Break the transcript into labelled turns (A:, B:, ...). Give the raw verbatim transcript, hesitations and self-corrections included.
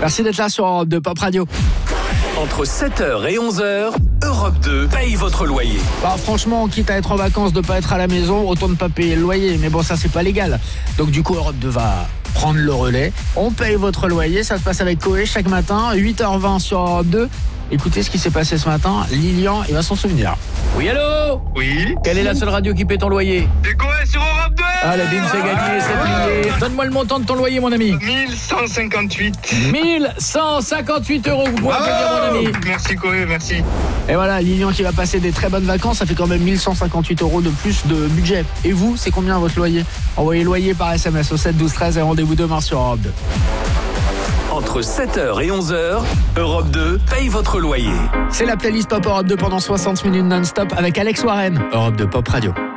A: Merci d'être là sur Europe deux Pop Radio.
B: Entre sept heures et onze heures, Europe deux paye votre loyer.
A: Bah, franchement, quitte à être en vacances, de pas être à la maison, autant ne pas payer le loyer. Mais bon, ça, c'est pas légal. Donc, du coup, Europe deux va prendre le relais. On paye votre loyer. Ça se passe avec Koé chaque matin, huit heures vingt sur Europe deux. Écoutez ce qui s'est passé ce matin. Lilian, il va s'en souvenir.
C: Oui, allô?
D: Oui.
C: Quelle est la seule radio qui paie ton loyer?
D: C'est Koé sur Europe deux.
C: Ah, la bim, c'est gagné, c'est plié. Donne-moi le montant de ton loyer, mon ami.
D: mille cent cinquante-huit.
C: mille cent cinquante-huit euros, vous pouvez applaudir, mon ami.
D: Merci Koé, merci.
A: Et voilà, Lilian qui va passer des très bonnes vacances. Ça fait quand même mille cent cinquante-huit euros de plus de budget. Et vous, c'est combien votre loyer? Envoyez loyer par S M S au sept douze treize et rendez-vous demain sur Europe deux.
B: Entre sept heures et onze heures, Europe deux paye votre loyer.
A: C'est la playlist Pop Europe deux pendant soixante minutes non-stop avec Alex Warren. Europe deux Pop Radio.